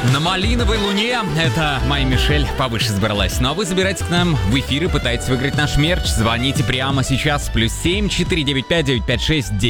На малиновой луне это Майя Мишель повыше забралась. Ну а вы забирайтесь к нам в эфир и пытайтесь выиграть наш мерч. Звоните прямо сейчас. +7 495 956